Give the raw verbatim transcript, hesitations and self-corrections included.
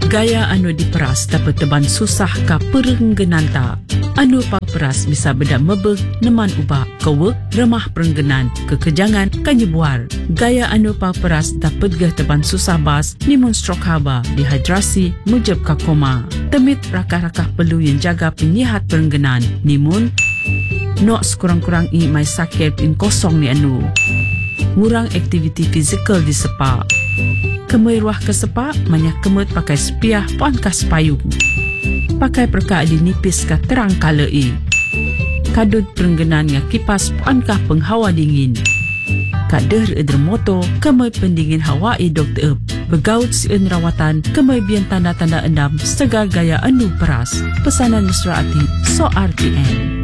Gaya anu diperas dapat teban susah ka perenggenan ta. Anu paperas bisa beda mebeg neman ubah kewek remah perenggenan kekejangan kanyebuar. Gaya anu paperas dapat geh teban susah bas nimun stroke haba dehidrasi mujab ka koma. Temit rakah-rakah perlu yang jaga penyihat perenggenan nimun nok sekurang-kurang i mai sakit in kosong ni anu. Ngurang aktiviti fizikal di sepa. Kemai ruah ke sepa, banyak kemut pakai sepiah puan kas payung. Pakai perka di nipis ka terang kala i. Kadut perenggenan nga kipas puan kah penghawa dingin. Kader eder moto, kemai pendingin hawa i dokter ep. Begaut si en rawatan, kemai bian tanda-tanda endam segar gaya anu peras. Pesanan mesra ati, so R T N.